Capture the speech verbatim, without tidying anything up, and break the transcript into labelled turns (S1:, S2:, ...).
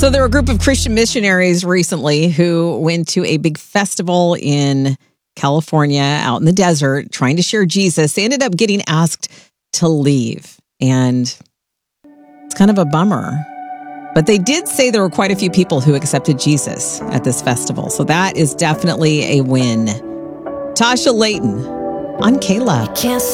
S1: So there were a group of Christian missionaries recently who went to a big festival in California out in the desert trying to share Jesus. They ended up getting asked to leave. And it's kind of a bummer. But they did say there were quite a few people who accepted Jesus at this festival. So that is definitely a win. Tasha Layton on K-Love.